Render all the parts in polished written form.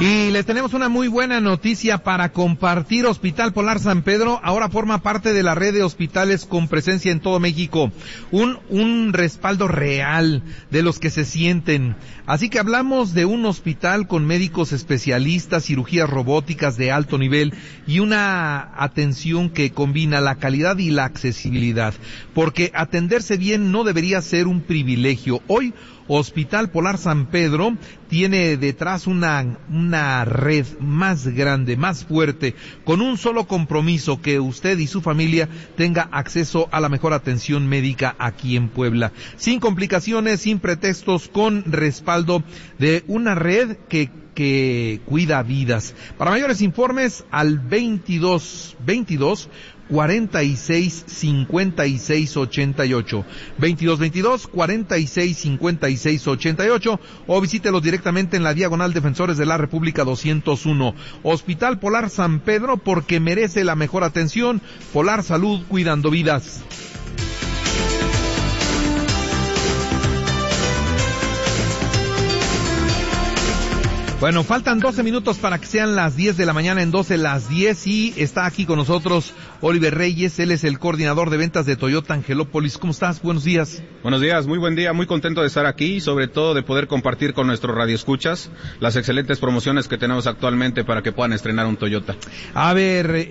Y les tenemos una muy buena noticia para compartir. Hospital Polar San Pedro ahora forma parte de la red de hospitales con presencia en todo México. Un respaldo real de los que se sienten. Así que hablamos de un hospital con médicos especialistas, cirugías robóticas de alto nivel y una atención que combina la calidad y la accesibilidad. Porque atenderse bien no debería ser un privilegio. Hoy, Hospital Polar San Pedro tiene detrás una red más grande, más fuerte, con un solo compromiso: que usted y su familia tenga acceso a la mejor atención médica aquí en Puebla, sin complicaciones, sin pretextos, con respaldo de una red que cuida vidas. Para mayores informes al 22 46 56 88, 22 46 56 88, o visítelos directamente en la Diagonal Defensores de la República 201. Hospital Polar San Pedro, porque merece la mejor atención. Polar Salud, cuidando vidas. Bueno, faltan 12 minutos para que sean las 10 de la mañana, en 12 las 10, y está aquí con nosotros Oliver Reyes. Él es el coordinador de ventas de Toyota Angelópolis. ¿Cómo estás? Buenos días. Buenos días, muy buen día, muy contento de estar aquí y sobre todo de poder compartir con nuestros radioescuchas las excelentes promociones que tenemos actualmente para que puedan estrenar un Toyota. A ver,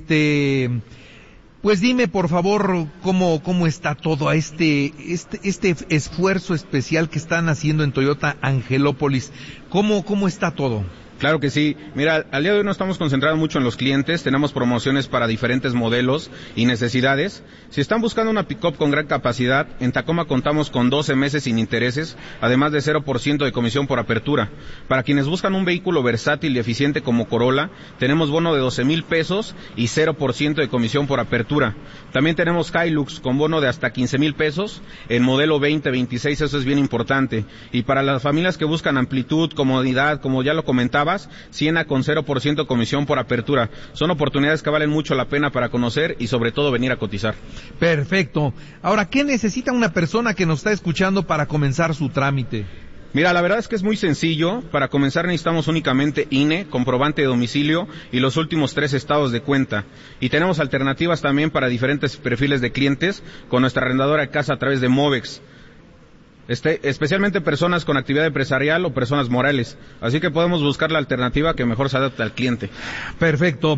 pues dime, por favor, cómo está todo este esfuerzo especial que están haciendo en Toyota Angelópolis. ¿Cómo está todo? Claro que sí. Mira, al día de hoy no estamos concentrados mucho en los clientes, tenemos promociones para diferentes modelos y necesidades. Si están buscando una pick-up con gran capacidad, en Tacoma contamos con 12 meses sin intereses, además de 0% de comisión por apertura. Para quienes buscan un vehículo versátil y eficiente como Corolla, tenemos bono de 12,000 pesos y 0% de comisión por apertura. También tenemos Hilux con bono de hasta 15,000 pesos, en modelo 2026, eso es bien importante. Y para las familias que buscan amplitud, comodidad, como ya lo comentaba, Siena con 0% comisión por apertura. Son oportunidades que valen mucho la pena para conocer y sobre todo venir a cotizar. Perfecto. Ahora, ¿qué necesita una persona que nos está escuchando para comenzar su trámite? Mira, la verdad es que es muy sencillo. Para comenzar necesitamos únicamente INE, comprobante de domicilio y los últimos 3 estados de cuenta. Y tenemos alternativas también para diferentes perfiles de clientes con nuestra arrendadora de casa a través de Movex. Especialmente personas con actividad empresarial o personas morales. Así que podemos buscar la alternativa que mejor se adapte al cliente. Perfecto.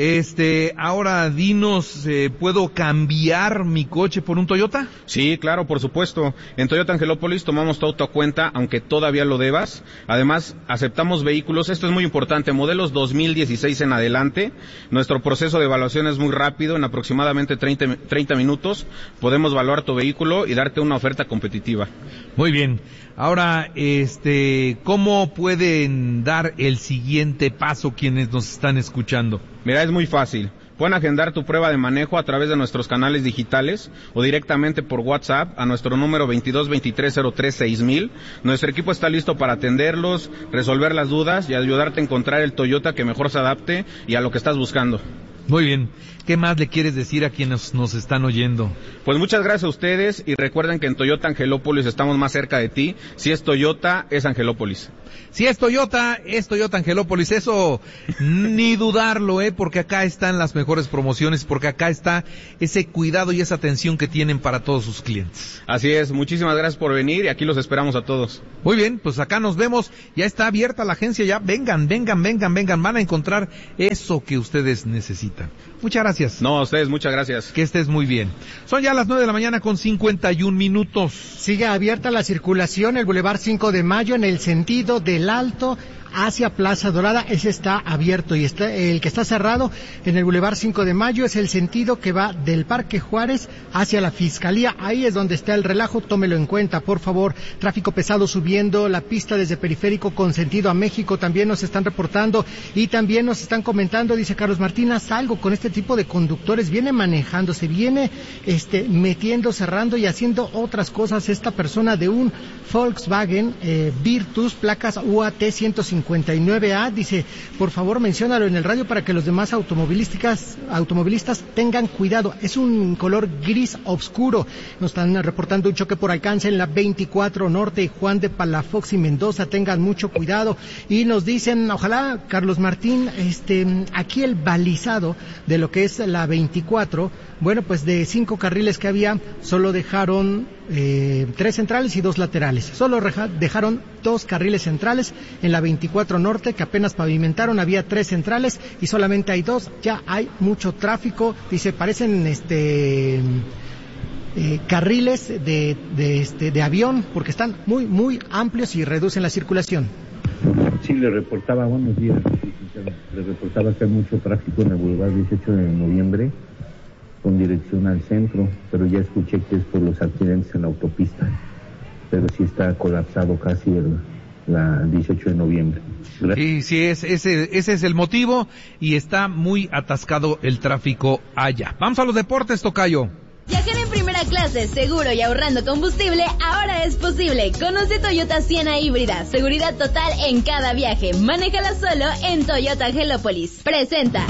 Ahora dinos, ¿puedo cambiar mi coche por un Toyota? Sí, claro, por supuesto. En Toyota Angelópolis tomamos tu auto a cuenta, aunque todavía lo debas. Además, aceptamos vehículos, esto es muy importante, modelos 2016 en adelante. Nuestro proceso de evaluación es muy rápido, en aproximadamente 30 minutos podemos evaluar tu vehículo y darte una oferta competitiva. Muy bien. Ahora, ¿cómo pueden dar el siguiente paso quienes nos están escuchando? Mira, es muy fácil. Pueden agendar tu prueba de manejo a través de nuestros canales digitales o directamente por WhatsApp a nuestro número 2223036000. Nuestro equipo está listo para atenderlos, resolver las dudas y ayudarte a encontrar el Toyota que mejor se adapte y a lo que estás buscando. Muy bien. ¿Qué más le quieres decir a quienes nos están oyendo? Pues muchas gracias a ustedes y recuerden que en Toyota Angelópolis estamos más cerca de ti. Si es Toyota, es Angelópolis. Si es Toyota Angelópolis. Eso ni dudarlo, porque acá están las mejores promociones, porque acá está ese cuidado y esa atención que tienen para todos sus clientes. Así es, muchísimas gracias por venir y aquí los esperamos a todos. Muy bien, pues acá nos vemos. Ya está abierta la agencia, ya vengan. Van a encontrar eso que ustedes necesitan. Muchas gracias. No, a ustedes, muchas gracias. Que estés muy bien. Son ya las 9 de la mañana con 51 minutos. Sigue abierta la circulación, el Boulevard 5 de Mayo en el sentido del Alto hacia Plaza Dorada. Ese está abierto y el que está cerrado en el Boulevard 5 de Mayo es el sentido que va del Parque Juárez hacia la Fiscalía. Ahí es donde está el relajo, tómelo en cuenta, por favor. Tráfico pesado subiendo la pista desde Periférico con sentido a México, también nos están reportando y también nos están comentando, dice Carlos Martínez, algo con este tipo de conductores. Viene manejándose, viene metiendo, cerrando y haciendo otras cosas. Esta persona de un Volkswagen Virtus, placas UAT 159A, dice, por favor menciónalo en el radio para que los demás automovilistas tengan cuidado. Es un color gris oscuro. Nos están reportando un choque por alcance en la 24 Norte, Juan de Palafox y Mendoza, tengan mucho cuidado. Y nos dicen, ojalá, Carlos Martín, aquí el balizado de lo que es la 24, bueno, pues de 5 carriles que había, solo dejaron 3 centrales y 2 laterales. Solo dejaron 2 carriles centrales en la 24 Norte, que apenas pavimentaron. Había 3 centrales y solamente hay 2. Ya hay mucho tráfico. Dice, parecen carriles de avión, porque están muy, muy amplios y reducen la circulación. Sí, le reportaba, buenos días, le reportaba que hay mucho tráfico en el Boulevard 18 de noviembre con dirección al centro, pero ya escuché que es por los accidentes en la autopista, pero sí está colapsado casi la 18 de noviembre. Sí, sí, ese es el motivo y está muy atascado el tráfico allá. Vamos a los deportes, tocayo. Viajar en primera clase, seguro y ahorrando combustible, ahora es posible. Conoce Toyota Siena híbrida, seguridad total en cada viaje. Manéjala solo en Toyota Angelópolis. Presenta.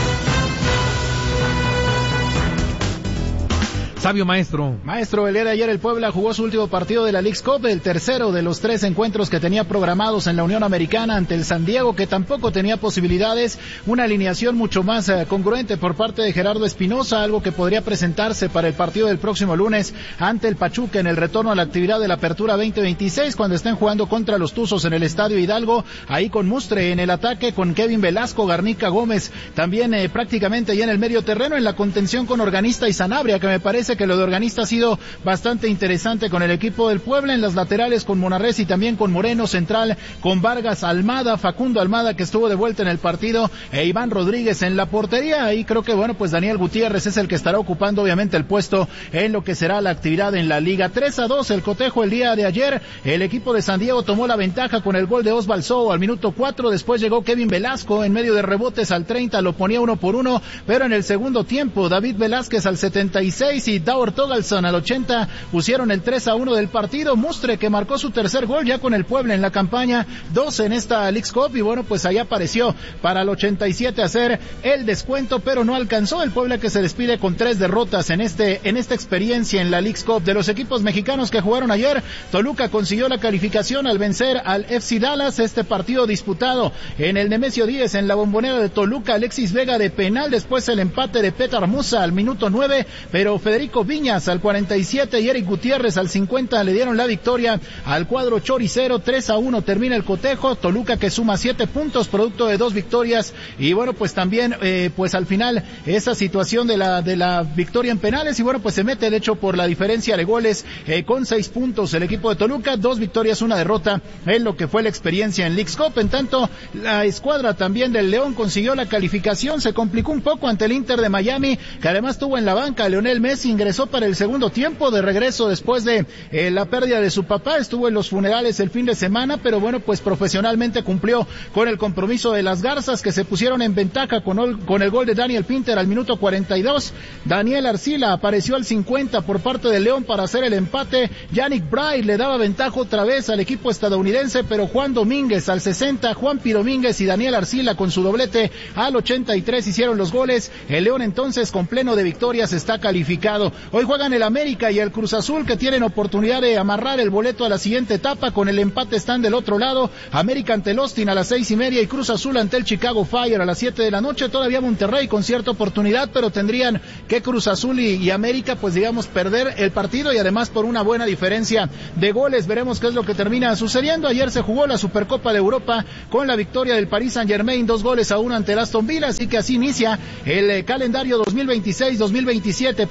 Sabio Maestro. Maestro, el día de ayer el Puebla jugó su último partido de la Leagues Cup, el tercero de los 3 encuentros que tenía programados en la Unión Americana ante el San Diego, que tampoco tenía posibilidades. Una alineación mucho más congruente por parte de Gerardo Espinosa, algo que podría presentarse para el partido del próximo lunes ante el Pachuca en el retorno a la actividad de la Apertura 2026, cuando estén jugando contra los Tuzos en el Estadio Hidalgo, ahí con Mustre en el ataque, con Kevin Velasco, Garnica Gómez, también prácticamente ya en el medio terreno, en la contención con Organista y Sanabria, que me parece que lo de Organista ha sido bastante interesante con el equipo del Puebla. En las laterales con Monarrez y también con Moreno, central con Vargas, Almada, Facundo Almada, que estuvo de vuelta en el partido, e Iván Rodríguez en la portería. Ahí creo que bueno, pues Daniel Gutiérrez es el que estará ocupando obviamente el puesto en lo que será la actividad en la liga. 3-2 el cotejo el día de ayer. El equipo de San Diego tomó la ventaja con el gol de Osvaldo Sow al minuto 4, después llegó Kevin Velasco en medio de rebotes al 30, lo ponía 1-1, pero en el segundo tiempo David Velázquez al 76 y Daur Togalson al 80 pusieron el 3-1 del partido. Mustre, que marcó su tercer gol ya con el Puebla en la campaña, 2 en esta Leagues Cup, y bueno, pues allá apareció para el 87 hacer el descuento, pero no alcanzó. El Puebla que se despide con 3 derrotas en esta experiencia en la Leagues Cup. De los equipos mexicanos que jugaron ayer, Toluca consiguió la calificación al vencer al FC Dallas. Este partido disputado en el Nemesio 10 en la Bombonera de Toluca, Alexis Vega de penal, después el empate de Petar Musa al minuto 9, pero Federico Viñas al 47 y Eric Gutiérrez al 50 le dieron la victoria al cuadro choricero. 3-1 termina el cotejo. Toluca que suma 7 puntos producto de 2 victorias, y bueno, pues también pues al final esa situación de la victoria en penales, y bueno, pues se mete de hecho por la diferencia de goles con 6 puntos el equipo de Toluca, 2 victorias, 1 derrota en lo que fue la experiencia en Leagues Cup. En tanto, la escuadra también del León consiguió la calificación, se complicó un poco ante el Inter de Miami, que además tuvo en la banca a Lionel Messi, ingresó para el segundo tiempo de regreso después de la pérdida de su papá, estuvo en los funerales el fin de semana, pero bueno, pues profesionalmente cumplió con el compromiso de las Garzas, que se pusieron en ventaja con el gol de Daniel Pinter al minuto 42. Daniel Arcila apareció al 50 por parte de León para hacer el empate. Yannick Bright le daba ventaja otra vez al equipo estadounidense, pero Juan Domínguez al 60, Juan Pi Domínguez y Daniel Arcila con su doblete al 83 hicieron los goles. El León entonces con pleno de victorias está calificado. Hoy juegan el América y el Cruz Azul, que tienen oportunidad de amarrar el boleto a la siguiente etapa. Con el empate están del otro lado, América ante el Austin a las 6:30 y Cruz Azul ante el Chicago Fire a las 7 de la noche. Todavía Monterrey con cierta oportunidad, pero tendrían que Cruz Azul y América pues digamos perder el partido, y además por una buena diferencia de goles. Veremos qué es lo que termina sucediendo. Ayer se jugó la Supercopa de Europa con la victoria del Paris Saint-Germain 2-1 ante el Aston Villa, así que así inicia el calendario 2026-2027 para el equipo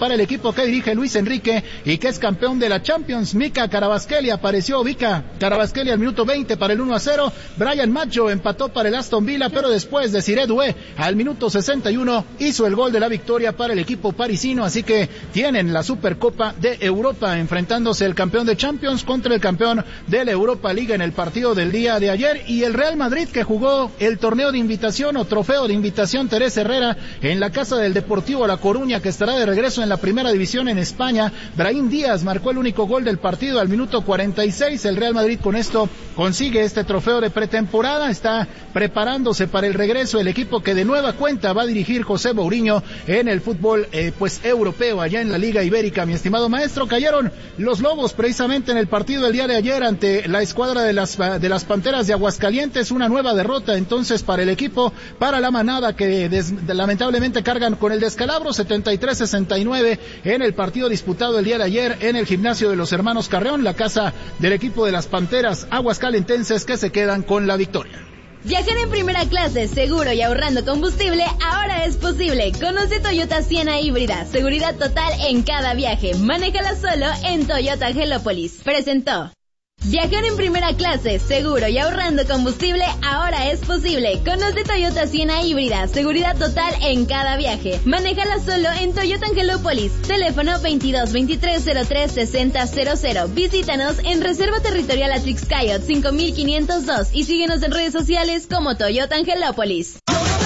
equipo que dirige Luis Enrique y que es campeón de la Champions. Mika Kvaratskhelia apareció, al minuto 20 para el 1-0. Brian Maggio empató para el Aston Villa, pero después Desiré Doué al minuto 61 hizo el gol de la victoria para el equipo parisino, así que tienen la Supercopa de Europa enfrentándose el campeón de Champions contra el campeón de la Europa League en el partido del día de ayer. Y el Real Madrid, que jugó el torneo de invitación o trofeo de invitación Teresa Herrera en la casa del Deportivo La Coruña, que estará de regreso en la primera división en España. Brahim Díaz marcó el único gol del partido al minuto 46. El Real Madrid con esto consigue este trofeo de pretemporada. Está preparándose para el regreso el equipo que de nueva cuenta va a dirigir José Mourinho en el fútbol europeo, allá en la Liga Ibérica. Mi estimado maestro, cayeron los Lobos precisamente en el partido del día de ayer ante la escuadra de las Panteras de Aguascalientes. Una nueva derrota entonces para el equipo, para la manada, que lamentablemente cargan con el descalabro. 73-69 en el partido disputado el día de ayer en el gimnasio de los hermanos Carreón, la casa del equipo de las Panteras Aguascalentenses, que se quedan con la victoria. Viajar en primera clase, seguro y ahorrando combustible, ahora es posible. Conoce Toyota Siena híbrida, seguridad total en cada viaje. Manéjala solo en Toyota Gelópolis. Presentó. Viajar en primera clase, seguro y ahorrando combustible, ahora es posible. Conoce Toyota Siena híbrida, seguridad total en cada viaje. Manéjala solo en Toyota Angelópolis. Teléfono 2223-03-6000. Visítanos en Reserva Territorial Atrix Coyote 5502 y síguenos en redes sociales como Toyota Angelópolis.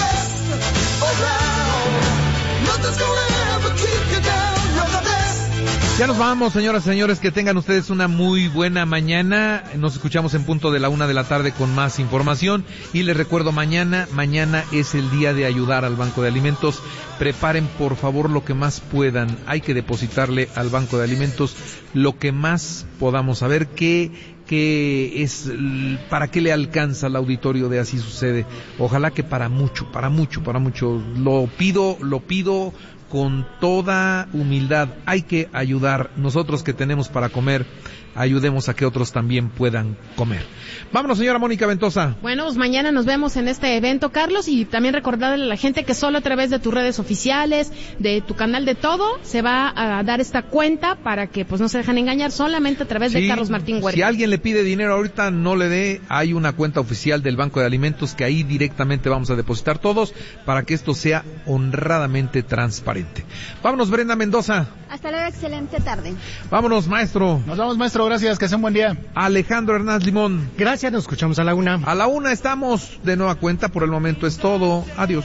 Ya nos vamos, señoras y señores, que tengan ustedes una muy buena mañana. Nos escuchamos en punto de la 1 de la tarde con más información. Y les recuerdo, mañana es el día de ayudar al Banco de Alimentos. Preparen, por favor, lo que más puedan. Hay que depositarle al Banco de Alimentos lo que más podamos. Saber qué es, para qué le alcanza al auditorio de Así Sucede. Ojalá que para mucho. Lo pido con toda humildad. Hay que ayudar. Nosotros que tenemos para comer, ayudemos a que otros también puedan comer. Vámonos, señora Mónica Ventosa. Bueno, pues mañana nos vemos en este evento, Carlos, y también recordarle a la gente que solo a través de tus redes oficiales, de tu canal de todo, se va a dar esta cuenta para que pues no se dejen engañar, solamente a través de Carlos Martín Huerta. Si alguien le pide dinero ahorita, no le dé. Hay una cuenta oficial del Banco de Alimentos que ahí directamente vamos a depositar todos para que esto sea honradamente transparente. Vámonos, Brenda Mendoza. Hasta luego, excelente tarde. Vámonos, maestro. Nos vamos, maestro, gracias, que sea un buen día. Alejandro Hernández Limón. Gracias, nos escuchamos a la 1. A la 1 estamos de nueva cuenta, por el momento es todo. Adiós.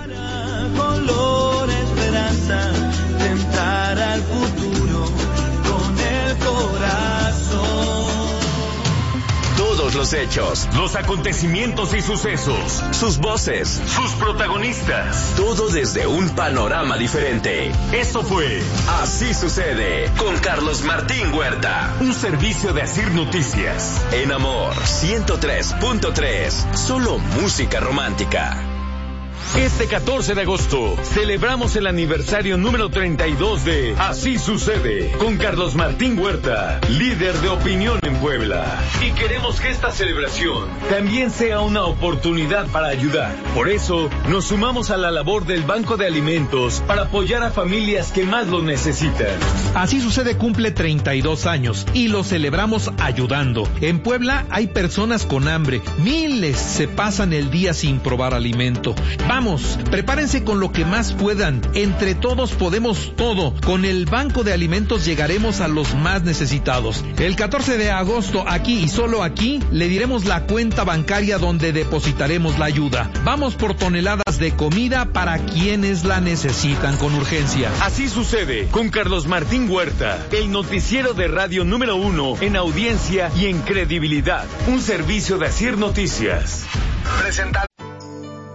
Color esperanza, tentar al futuro con el corazón. Todos los hechos, los acontecimientos y sucesos, sus voces, sus protagonistas, todo desde un panorama diferente. Eso fue Así Sucede con Carlos Martín Huerta, un servicio de Asir Noticias. En Amor 103.3, solo música romántica. Este 14 de agosto celebramos el aniversario número 32 de Así Sucede con Carlos Martín Huerta, líder de opinión en Puebla. Y queremos que esta celebración también sea una oportunidad para ayudar. Por eso nos sumamos a la labor del Banco de Alimentos para apoyar a familias que más lo necesitan. Así Sucede cumple 32 años y lo celebramos ayudando. En Puebla hay personas con hambre, miles se pasan el día sin probar alimento. Vamos, prepárense con lo que más puedan. Entre todos podemos todo. Con el Banco de Alimentos llegaremos a los más necesitados. El 14 de agosto, aquí y solo aquí, le diremos la cuenta bancaria donde depositaremos la ayuda. Vamos por toneladas de comida para quienes la necesitan con urgencia. Así Sucede con Carlos Martín Huerta, el noticiero de radio número 1 en audiencia y en credibilidad. Un servicio de Asir Noticias. Presentado.